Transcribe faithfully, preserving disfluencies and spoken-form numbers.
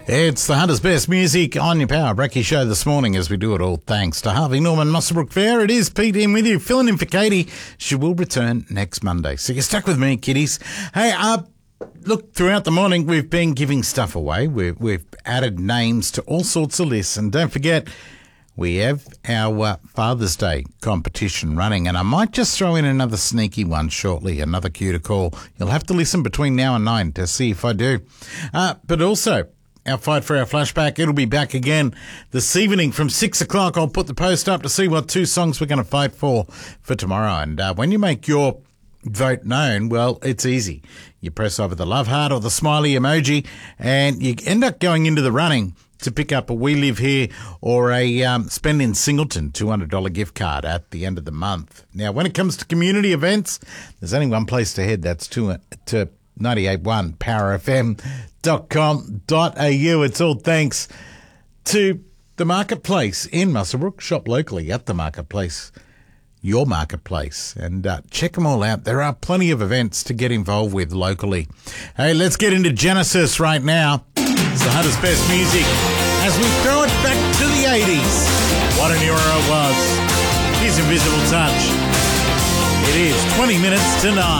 It's the Hunter's Best Music on your Power Brecky show this morning as we do it all thanks to Harvey Norman Musselbrook Fair. It is Pete in with you, filling in for Katie. She will return next Monday. So you're stuck with me, kiddies. Hey, uh, look, throughout the morning we've been giving stuff away. We've, we've added names to all sorts of lists. And don't forget, we have our uh, Father's Day competition running, and I might just throw in another sneaky one shortly, another cue to call. You'll have to listen between now and nine to see if I do. Uh, but also, our Fight for Our Flashback, it'll be back again this evening from six o'clock. I'll put the post up to see what two songs we're going to fight for for tomorrow. And uh, when you make your vote known, well, it's easy. You press over the love heart or the smiley emoji, and you end up going into the running to pick up a We Live Here or a um, Spend in Singleton two hundred dollars gift card at the end of the month. Now, when it comes to community events, there's only one place to head. That's to, to ninety-eight point one power f m dot com dot a u. It's all thanks to the Marketplace in Musselbrook. Shop locally at the Marketplace, your Marketplace, and uh, check them all out. There are plenty of events to get involved with locally. Hey, let's get into Genesis right now. It's the Hunter's Best Music as we throw it back to the eighties. What an era it was. Here's Invisible Touch. It is twenty minutes to nine.